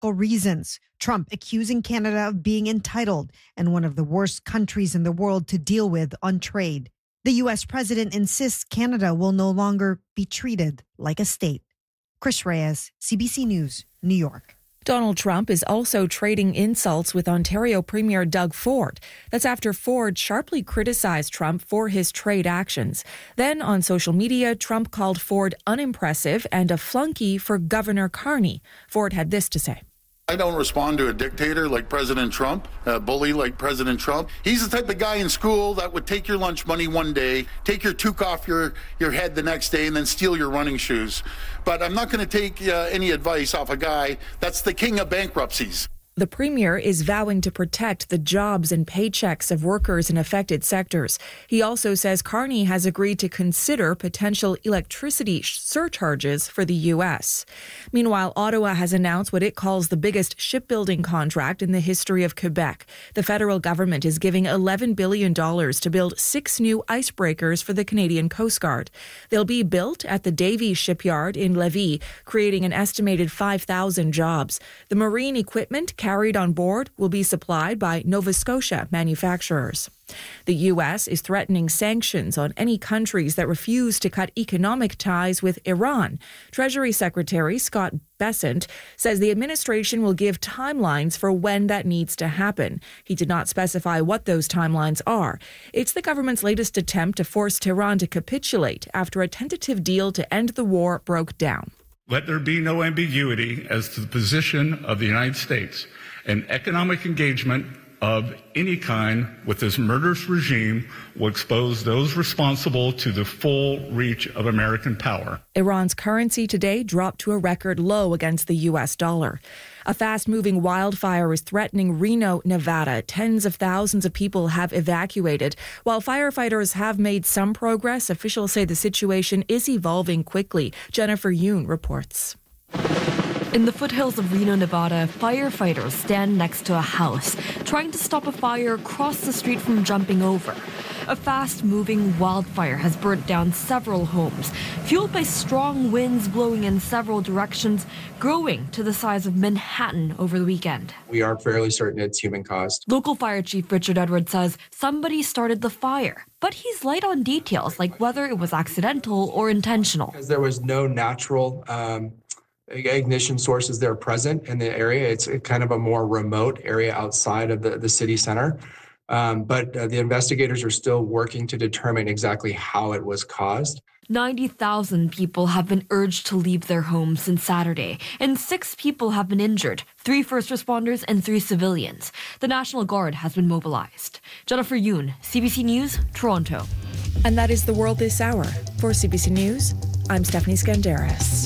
political reasons. Trump accusing Canada of being entitled and one of the worst countries in the world to deal with on trade. The U.S. president insists Canada will no longer be treated like a state. Chris Reyes, CBC News, New York. Donald Trump is also trading insults with Ontario Premier Doug Ford. That's after Ford sharply criticized Trump for his trade actions. Then on social media, Trump called Ford unimpressive and a flunky for Governor Carney. Ford had this to say. I don't respond to a dictator like President Trump, a bully like President Trump. He's the type of guy in school that would take your lunch money one day, take your toque off your head the next day, and then steal your running shoes. But I'm not going to take any advice off a guy that's the king of bankruptcies. The Premier is vowing to protect the jobs and paychecks of workers in affected sectors. He also says Carney has agreed to consider potential electricity surcharges for the U.S. Meanwhile, Ottawa has announced what it calls the biggest shipbuilding contract in the history of Quebec. The federal government is giving $11 billion to build 6 new icebreakers for the Canadian Coast Guard. They'll be built at the Davie shipyard in Lévis, creating an estimated 5,000 jobs. The marine equipment carried on board will be supplied by Nova Scotia manufacturers. The U.S. is threatening sanctions on any countries that refuse to cut economic ties with Iran. Treasury Secretary Scott Bessent says the administration will give timelines for when that needs to happen. He did not specify what those timelines are. It's the government's latest attempt to force Tehran to capitulate after a tentative deal to end the war broke down. Let there be no ambiguity as to the position of the United States. An economic engagement of any kind with this murderous regime will expose those responsible to the full reach of American power. Iran's currency today dropped to a record low against the U.S. dollar. A fast-moving wildfire is threatening Reno, Nevada. Tens of thousands of people have evacuated. While firefighters have made some progress, officials say the situation is evolving quickly. Jennifer Yoon reports. In the foothills of Reno, Nevada, firefighters stand next to a house, trying to stop a fire across the street from jumping over. A fast-moving wildfire has burnt down several homes, fueled by strong winds blowing in several directions, growing to the size of Manhattan over the weekend. We are fairly certain it's human-caused. Local Fire Chief Richard Edwards says somebody started the fire, but he's light on details like whether it was accidental or intentional. Because there was no natural ignition sources there present in the area. It's kind of a more remote area outside of the city center. But the investigators are still working to determine exactly how it was caused. 90,000 people have been urged to leave their homes since Saturday, and 6 people have been injured, 3 first responders and 3 civilians. The National Guard has been mobilized. Jennifer Yoon, CBC News, Toronto. And that is the world this hour. For CBC News, I'm Stephanie Skandaris.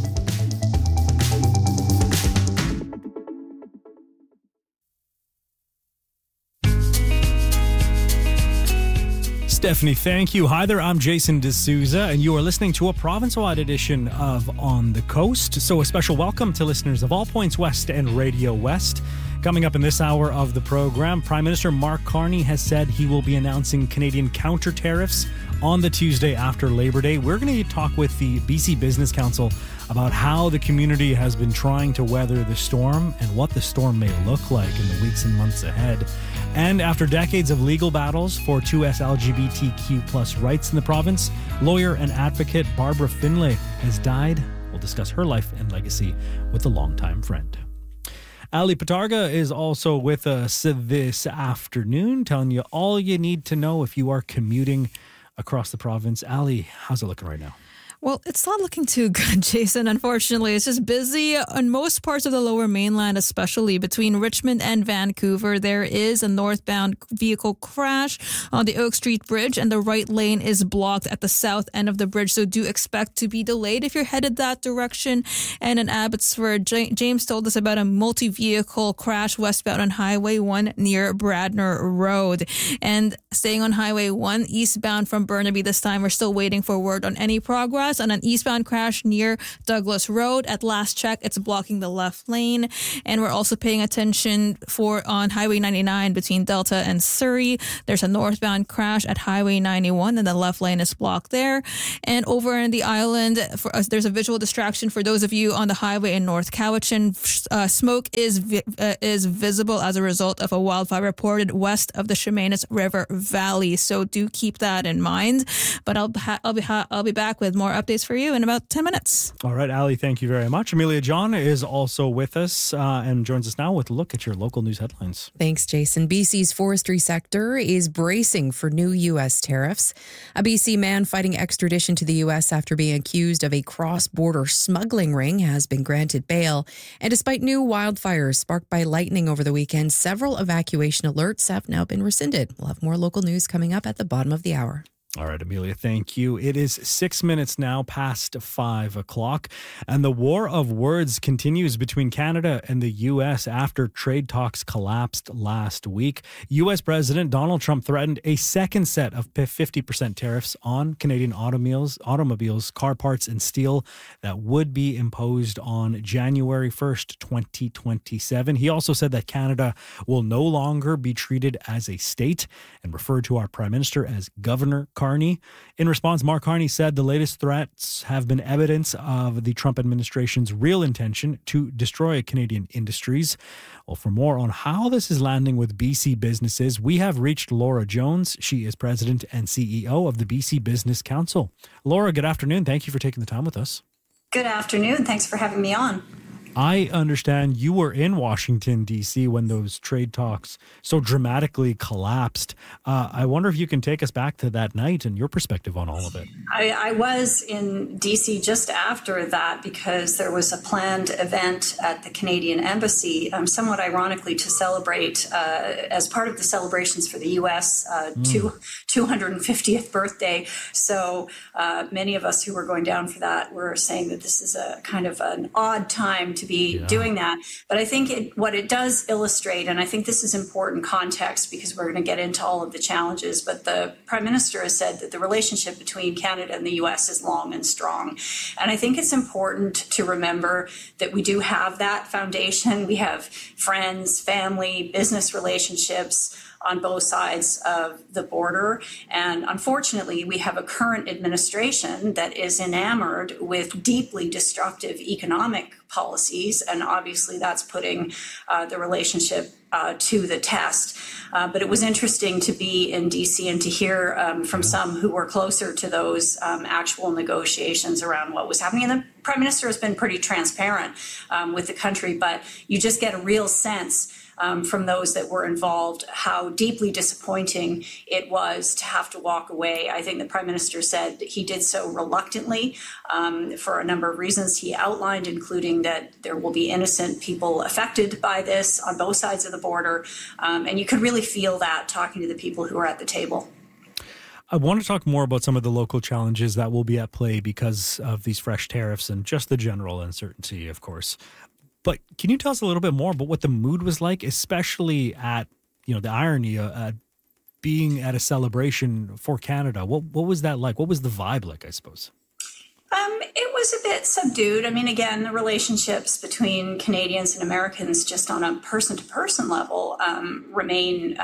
Stephanie, thank you. Hi there, I'm Jason D'Souza, and you are listening to a province-wide edition of On the Coast. So a special welcome to listeners of All Points West and Radio West. Coming up in this hour of the program, Prime Minister Mark Carney has said he will be announcing Canadian counter tariffs on the Tuesday after Labor Day. We're going to talk with the BC Business Council about how the community has been trying to weather the storm and what the storm may look like in the weeks and months ahead. And after decades of legal battles for 2S LGBTQ plus rights in the province, lawyer and advocate Barbara Finlay has died. We'll discuss her life and legacy with a longtime friend. Ali Patarga is also with us this afternoon, telling you all you need to know if you are commuting across the province. Ali, how's it looking right now? Well, it's not looking too good, Jason, unfortunately. It's just busy on most parts of the Lower Mainland, especially between Richmond and Vancouver. There is a northbound vehicle crash on the Oak Street Bridge, and the right lane is blocked at the south end of the bridge, so do expect to be delayed if you're headed that direction. And in Abbotsford, James told us about a multi-vehicle crash westbound on Highway 1 near Bradner Road. And staying on Highway 1, eastbound from Burnaby this time, we're still waiting for word on any progress. progress on an eastbound crash near Douglas Road. At last check, it's blocking the left lane. And we're also paying attention on Highway 99 between Delta and Surrey. There's a northbound crash at Highway 91 and the left lane is blocked there. And over in the island, there's a visual distraction for those of you on the highway in North Cowichan. Smoke is visible as a result of a wildfire reported west of the Chemainus River Valley. So do keep that in mind. But I'll be back with more updates for you in about 10 minutes. All right, Ali, thank you very much. Amelia John is also with us and joins us now with a look at your local news headlines. Thanks, Jason. BC's forestry sector is bracing for new U.S. tariffs. A BC man fighting extradition to the U.S. after being accused of a cross-border smuggling ring has been granted bail. And despite new wildfires sparked by lightning over the weekend, several evacuation alerts have now been rescinded. We'll have more local news coming up at the bottom of the hour. All right, Amelia, thank you. It is 6 minutes now past 5 o'clock, and the war of words continues between Canada and the U.S. after trade talks collapsed last week. U.S. President Donald Trump threatened a second set of 50% tariffs on Canadian automobiles, car parts, and steel that would be imposed on January 1st, 2027. He also said that Canada will no longer be treated as a state and referred to our Prime Minister as Governor Carney. In response, Mark Carney said the latest threats have been evidence of the Trump administration's real intention to destroy Canadian industries. Well, for more on how this is landing with BC businesses, we have reached Laura Jones. She is president and CEO of the BC Business Council. Laura, good afternoon. Thank you for taking the time with us. Good afternoon. Thanks for having me on. I understand you were in Washington, D.C. when those trade talks so dramatically collapsed. I wonder if you can take us back to that night and your perspective on all of it. I was in D.C. just after that because there was a planned event at the Canadian Embassy, somewhat ironically to celebrate, as part of the celebrations for the U.S. 250th birthday. So many of us who were going down for that were saying that this is a kind of an odd time to be doing that. But I think what it does illustrate, and I think this is important context because we're going to get into all of the challenges, but the Prime Minister has said that the relationship between Canada and the U.S. is long and strong. And I think it's important to remember that we do have that foundation. We have friends, family, business relationships on both sides of the border. And unfortunately, we have a current administration that is enamored with deeply destructive economic policies. And obviously, that's putting the relationship to the test. But it was interesting to be in D.C. and to hear from some who were closer to those actual negotiations around what was happening. And the Prime Minister has been pretty transparent with the country, but you just get a real sense from those that were involved, how deeply disappointing it was to have to walk away. I think the Prime Minister said he did so reluctantly for a number of reasons he outlined, including that there will be innocent people affected by this on both sides of the border. And you could really feel that talking to the people who are at the table. I want to talk more about some of the local challenges that will be at play because of these fresh tariffs and just the general uncertainty, of course. But can you tell us a little bit more about what the mood was like, especially at, the irony of being at a celebration for Canada? What was that like? What was the vibe like, I suppose? It was a bit subdued. I mean, again, the relationships between Canadians and Americans just on a person-to-person level remain,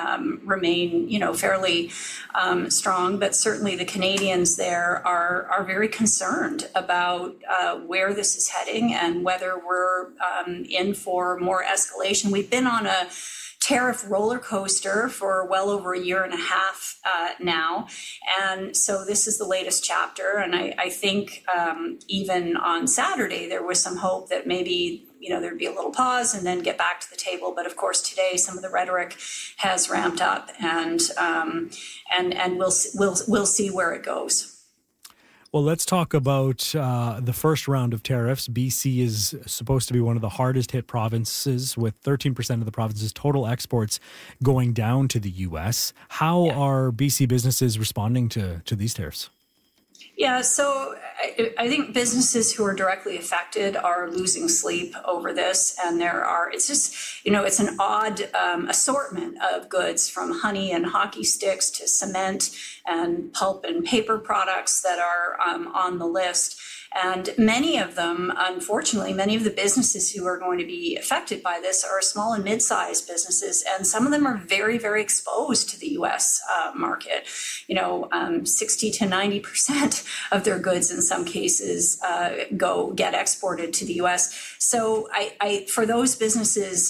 fairly strong. But certainly the Canadians there are very concerned about where this is heading and whether we're in for more escalation. We've been on a tariff roller coaster for well over a year and a half now. And so this is the latest chapter. And I think even on Saturday, there was some hope that maybe, there'd be a little pause and then get back to the table. But of course, today, some of the rhetoric has ramped up and we'll see where it goes. Well, let's talk about the first round of tariffs. BC is supposed to be one of the hardest hit provinces, with 13% of the province's total exports going down to the U.S. How are BC businesses responding to these tariffs? Yeah, so I think businesses who are directly affected are losing sleep over this. And it's just, it's an odd assortment of goods, from honey and hockey sticks to cement and pulp and paper products that are on the list. And many of them, unfortunately, many of the businesses who are going to be affected by this are small and mid-sized businesses. And some of them are very, very exposed to the U.S. Market. 60 to 90% of their goods in some cases get exported to the U.S. So for those businesses,